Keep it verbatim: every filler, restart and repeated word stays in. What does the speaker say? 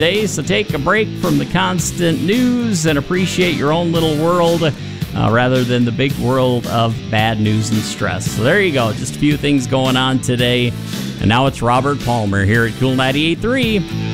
Day, so take a break from the constant news and appreciate your own little world uh, rather than the big world of bad news and stress. So there you go, just a few things going on today. And now it's Robert Palmer here at Cool ninety-eight point three.